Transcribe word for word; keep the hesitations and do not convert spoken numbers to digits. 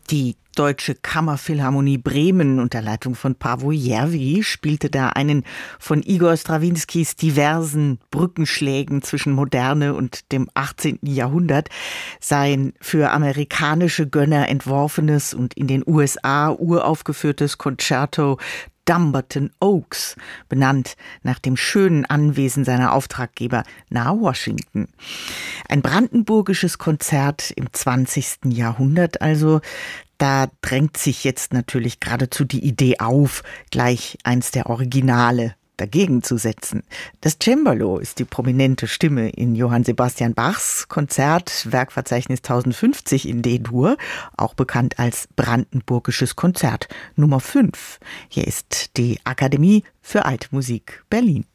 Die Deutsche Kammerphilharmonie Bremen unter Leitung von Paavo Järvi spielte da einen von Igor Strawinskys diversen Brückenschlägen zwischen Moderne und dem achtzehnten Jahrhundert sein für amerikanische Gönner entworfenes und in den U S A uraufgeführtes Concerto Dumbarton Oaks, benannt nach dem schönen Anwesen seiner Auftraggeber nahe Washington. Ein brandenburgisches Konzert im zwanzigsten Jahrhundert also. Da drängt sich jetzt natürlich geradezu die Idee auf, gleich eins der Originale dagegen zu setzen. Das Cembalo ist die prominente Stimme in Johann Sebastian Bachs Konzert, Werkverzeichnis tausendfünfzig in D-Dur, auch bekannt als Brandenburgisches Konzert Nummer fünf. Hier ist die Akademie für Alte Musik Berlin.